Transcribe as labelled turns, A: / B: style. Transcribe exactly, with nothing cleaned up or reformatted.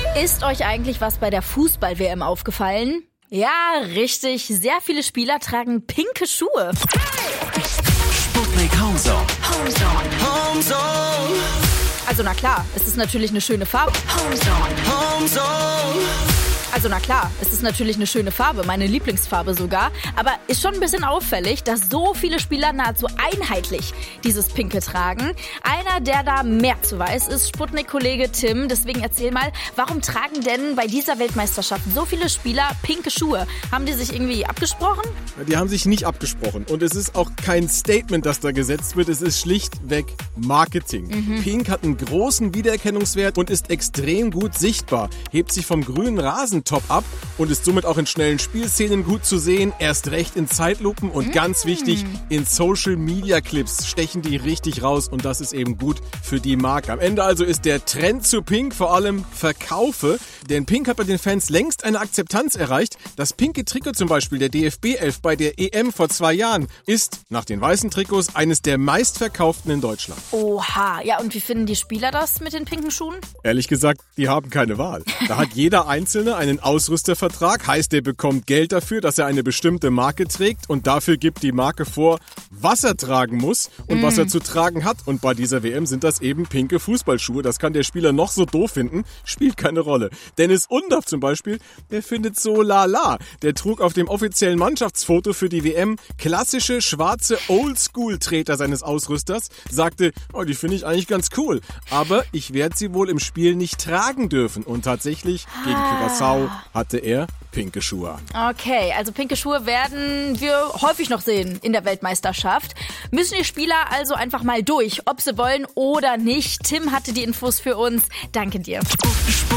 A: Ist euch eigentlich was bei der Fußball-W M aufgefallen? Ja, richtig. Sehr viele Spieler tragen pinke Schuhe.
B: Sputnik Homezone.
C: Homezone. Homezone.
A: Also na klar, es ist natürlich eine schöne Farbe.
C: Homezone. Homezone.
A: Also na klar, es ist natürlich eine schöne Farbe, meine Lieblingsfarbe sogar. Aber ist schon ein bisschen auffällig, dass so viele Spieler nahezu einheitlich dieses Pinke tragen. Einer, der da mehr zu weiß, ist Sputnik-Kollege Tim. Deswegen erzähl mal, warum tragen denn bei dieser Weltmeisterschaft so viele Spieler pinke Schuhe? Haben die sich irgendwie abgesprochen?
D: Die haben sich nicht abgesprochen. Und es ist auch kein Statement, das da gesetzt wird. Es ist schlichtweg Marketing. Mhm. Pink hat einen großen Wiedererkennungswert und ist extrem gut sichtbar. Hebt sich vom grünen Rasen top ab und ist somit auch in schnellen Spielszenen gut zu sehen, erst recht in Zeitlupen und mm. ganz wichtig, in Social-Media-Clips stechen die richtig raus und das ist eben gut für die Marke. Am Ende also ist der Trend zu Pink vor allem Verkaufe, denn Pink hat bei den Fans längst eine Akzeptanz erreicht. Das pinke Trikot zum Beispiel der D F B elf bei der E M vor zwei Jahren ist nach den weißen Trikots eines der meistverkauften in Deutschland.
A: Oha, ja und wie finden die Spieler das mit den pinken Schuhen?
D: Ehrlich gesagt, die haben keine Wahl. Da hat jeder Einzelne einen Ausrüstervertrag, heißt, er bekommt Geld dafür, dass er eine bestimmte Marke trägt und dafür gibt die Marke vor, was er tragen muss und mm. was er zu tragen hat. Und bei dieser W M sind das eben pinke Fußballschuhe. Das kann der Spieler noch so doof finden, spielt keine Rolle. Dennis Undaff zum Beispiel, der findet so lala. Der trug auf dem offiziellen Mannschaftsfoto für die W M klassische schwarze Oldschool-Treter seines Ausrüsters, sagte, oh, die finde ich eigentlich ganz cool, aber ich werde sie wohl im Spiel nicht tragen dürfen. Und tatsächlich gegen Curaçao hatte er pinke Schuhe an.
A: Okay, also pinke Schuhe werden wir häufig noch sehen in der Weltmeisterschaft. Müssen die Spieler also einfach mal durch, ob sie wollen oder nicht. Tim hatte die Infos für uns. Danke dir.